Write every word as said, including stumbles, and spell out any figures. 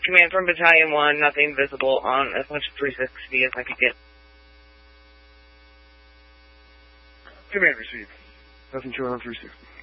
command from Battalion one, nothing visible on as much three sixty as I could get. Command received. Nothing showing on three sixty.